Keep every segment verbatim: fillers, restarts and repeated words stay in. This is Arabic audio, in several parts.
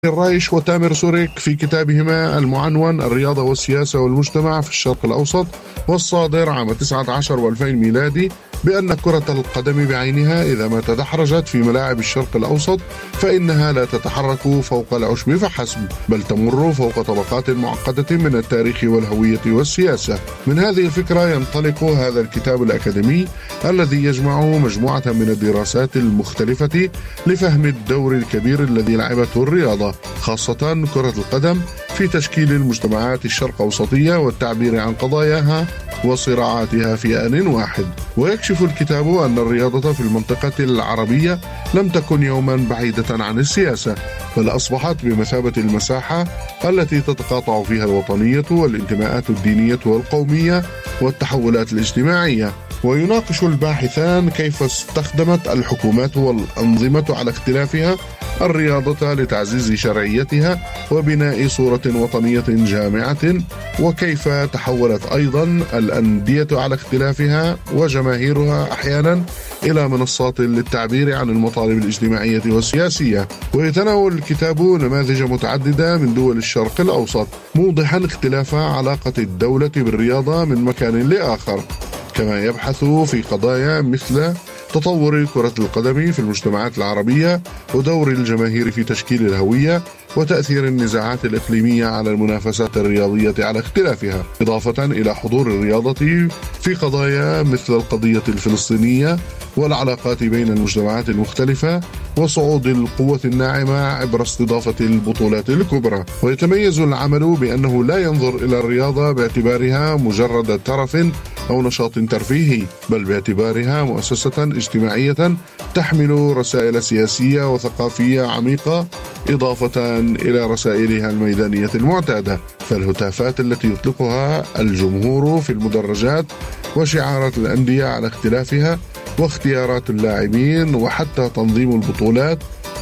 الرايش وتامر سوريك في كتابهما المعنون الرياضة والسياسة والمجتمع في الشرق الأوسط والصادر عام تسعة عشر وألفين ميلادي بأن كرة القدم بعينها إذا ما تدحرجت في ملاعب الشرق الأوسط فإنها لا تتحرك فوق العشب فحسب، بل تمر فوق طبقات معقدة من التاريخ والهوية والسياسة. من هذه الفكرة ينطلق هذا الكتاب الأكاديمي الذي يجمع مجموعة من الدراسات المختلفة لفهم الدور الكبير الذي لعبته الرياضة خاصة كرة القدم في تشكيل المجتمعات الشرق أوسطية والتعبير عن قضاياها وصراعاتها في آن واحد. ويكشف الكتاب أن الرياضة في المنطقة العربية لم تكن يوما بعيدة عن السياسة، بل أصبحت بمثابة المساحة التي تتقاطع فيها الوطنية والانتماءات الدينية والقومية والتحولات الاجتماعية. ويناقش الباحثان كيف استخدمت الحكومات والأنظمة على اختلافها الرياضة لتعزيز شرعيتها وبناء صورة وطنية جامعة، وكيف تحولت أيضا الأندية على اختلافها وجماهيرها أحيانا إلى منصات للتعبير عن المطالب الاجتماعية والسياسية. ويتناول الكتاب نماذج متعددة من دول الشرق الأوسط موضحا اختلاف علاقة الدولة بالرياضة من مكان لآخر، كما يبحث في قضايا مثل تطور كرة القدم في المجتمعات العربية ودور الجماهير في تشكيل الهوية وتأثير النزاعات الإقليمية على المنافسات الرياضية على اختلافها، إضافة إلى حضور الرياضة في قضايا مثل القضية الفلسطينية والعلاقات بين المجتمعات المختلفة وصعود القوة الناعمة عبر استضافة البطولات الكبرى. ويتميز العمل بأنه لا ينظر إلى الرياضة باعتبارها مجرد ترف أو نشاط ترفيهي، بل باعتبارها مؤسسة اجتماعية تحمل رسائل سياسية وثقافية عميقة إضافة إلى رسائلها الميدانية المعتادة. فالهتافات التي يطلقها الجمهور في المدرجات وشعارات الأندية على اختلافها واختيارات اللاعبين وحتى تنظيم البطولات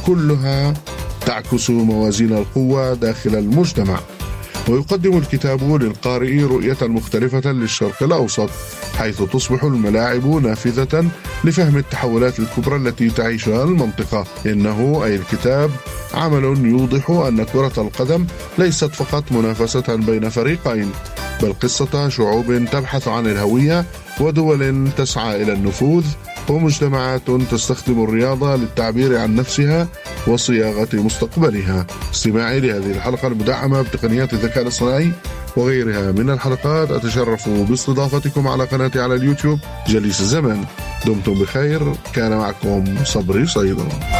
كلها تعكس موازين القوة داخل المجتمع. ويقدم الكتاب للقارئ رؤية مختلفة للشرق الأوسط، حيث تصبح الملاعب نافذة لفهم التحولات الكبرى التي تعيشها المنطقة. إنه أي الكتاب عمل يوضح أن كرة القدم ليست فقط منافسة بين فريقين، بل قصة شعوب تبحث عن الهوية ودول تسعى إلى النفوذ ومجتمعات تستخدم الرياضة للتعبير عن نفسها وصياغة مستقبلها. استماعي لهذه الحلقة المدعمة بتقنيات الذكاء الاصطناعي وغيرها من الحلقات، أتشرف باستضافتكم على قناتي على اليوتيوب جليس الزمان. دمتم بخير، كان معكم صبري صيدا.